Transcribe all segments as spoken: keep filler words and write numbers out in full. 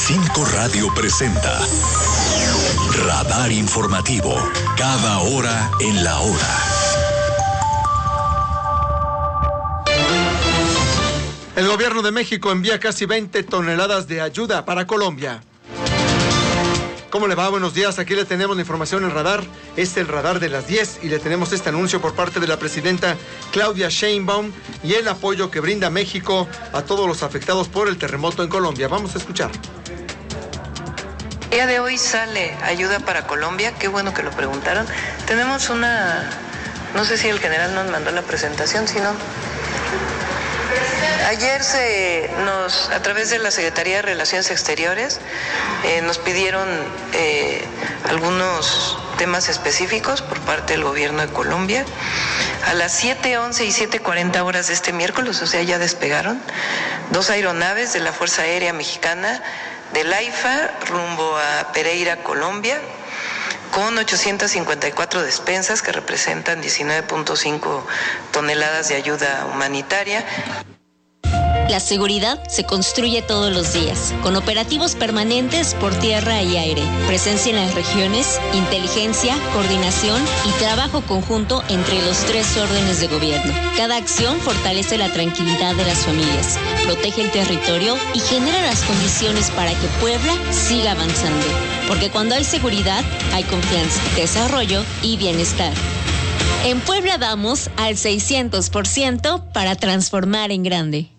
Cinco Radio presenta Radar Informativo, cada hora en la hora. El gobierno de México envía casi veinte toneladas de ayuda para Colombia. ¿Cómo le va? Buenos días, aquí le tenemos la información en Radar. Es el Radar de las diez y le tenemos este anuncio por parte de la presidenta Claudia Sheinbaum y el apoyo que brinda México a todos los afectados por el terremoto en Colombia. Vamos a escuchar. El día de hoy sale ayuda para Colombia, qué bueno que lo preguntaron. Tenemos una, no sé si el general nos mandó la presentación, si no... Ayer se nos, a través de la Secretaría de Relaciones Exteriores, eh, nos pidieron eh, algunos temas específicos por parte del gobierno de Colombia. A las siete once y siete cuarenta horas de este miércoles, o sea, ya despegaron, dos aeronaves de la Fuerza Aérea Mexicana del AIFA rumbo a Pereira, Colombia, con ochocientas cincuenta y cuatro despensas que representan diecinueve punto cinco toneladas de ayuda humanitaria. La seguridad se construye todos los días, con operativos permanentes por tierra y aire, presencia en las regiones, inteligencia, coordinación y trabajo conjunto entre los tres órdenes de gobierno. Cada acción fortalece la tranquilidad de las familias, protege el territorio y genera las condiciones para que Puebla siga avanzando. Porque cuando hay seguridad, hay confianza, desarrollo y bienestar. En Puebla damos al seiscientos por ciento para transformar en grande.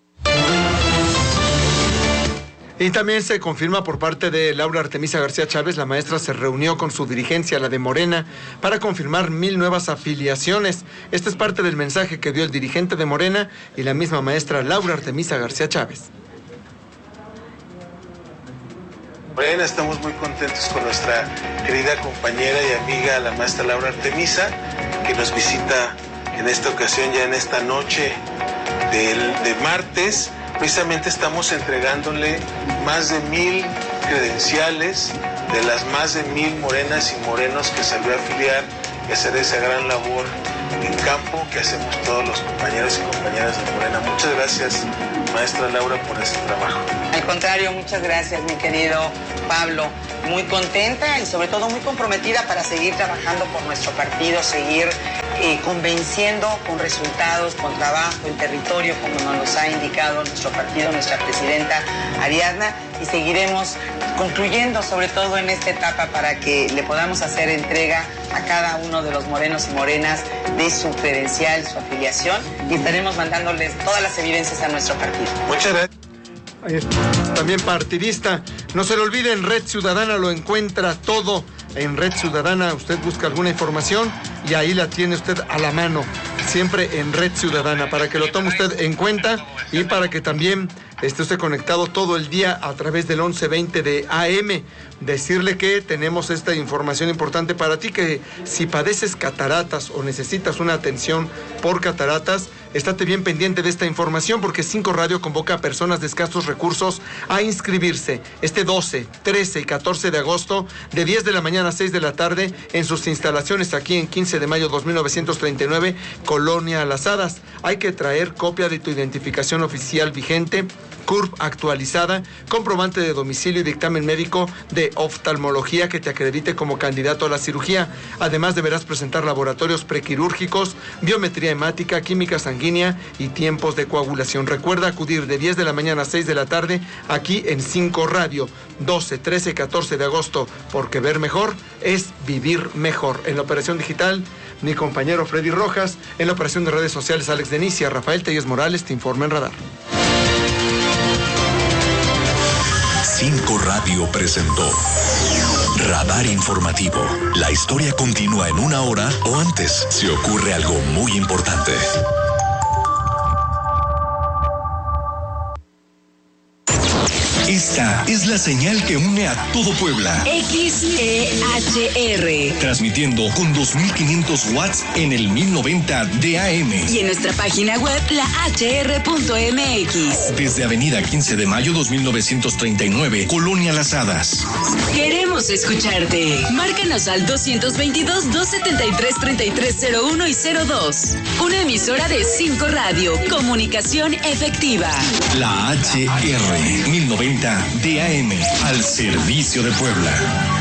Y también se confirma por parte de Laura Artemisa García Chávez, la maestra se reunió con su dirigencia, la de Morena, para confirmar mil nuevas afiliaciones. Este es parte del mensaje que dio el dirigente de Morena y la misma maestra Laura Artemisa García Chávez. Morena, estamos muy contentos con nuestra querida compañera y amiga, la maestra Laura Artemisa, que nos visita en esta ocasión, ya en esta noche del, de martes. Precisamente estamos entregándole más de mil credenciales de las más de mil morenas y morenos que salió a afiliar y hacer esa gran labor en campo que hacemos todos los compañeros y compañeras de Morena. Muchas gracias, maestra Laura, por ese trabajo. Al contrario, muchas gracias, mi querido Pablo. Muy contenta y sobre todo muy comprometida para seguir trabajando por nuestro partido, seguir eh, convenciendo con resultados, con trabajo, en territorio, como nos los ha indicado nuestro partido, nuestra presidenta Ariadna, y seguiremos concluyendo sobre todo en esta etapa para que le podamos hacer entrega a cada uno de los morenos y morenas de su credencial, su afiliación, y estaremos mandándoles todas las evidencias a nuestro partido. Muchas gracias. También partidista, no se le olvide, en Red Ciudadana lo encuentra todo. En Red Ciudadana usted busca alguna información y ahí la tiene usted a la mano, siempre en Red Ciudadana, para que lo tome usted en cuenta y para que también esté usted conectado todo el día a través del once veinte de A M. Decirle que tenemos esta información importante para ti, que si padeces cataratas o necesitas una atención por cataratas, estate bien pendiente de esta información, porque Cinco Radio convoca a personas de escasos recursos a inscribirse este doce, trece y catorce de agosto de diez de la mañana a seis de la tarde en sus instalaciones aquí en quince de mayo dos mil novecientos treinta y nueve, Colonia Las Hadas. Hay que traer copia de tu identificación oficial vigente, C U R P actualizada, comprobante de domicilio y dictamen médico de oftalmología que te acredite como candidato a la cirugía. Además, deberás presentar laboratorios prequirúrgicos, biometría hemática, química sanguínea y tiempos de coagulación. Recuerda acudir de diez de la mañana a seis de la tarde aquí en Cinco Radio, doce, trece y catorce de agosto, porque ver mejor es vivir mejor. En la operación digital, mi compañero Freddy Rojas. En la operación de redes sociales, Alex Denicia. Rafael Telles Morales te informa en Radar. Cinco Radio presentó Radar Informativo. La historia continúa en una hora o antes si ocurre algo muy importante. Esta es la señal que une a todo Puebla. X E H R. Transmitiendo con dos mil quinientos watts en el mil noventa de A M. Y en nuestra página web, la H R punto M X. Desde Avenida quince de mayo dos mil novecientos treinta y nueve, Colonia Las Hadas. Queremos escucharte. Márcanos al doscientos veintidós, doscientos setenta y tres, treinta y tres cero uno y cero dos. Una emisora de Cinco Radio. Comunicación efectiva. La H R mil noventa treinta de A M al servicio de Puebla.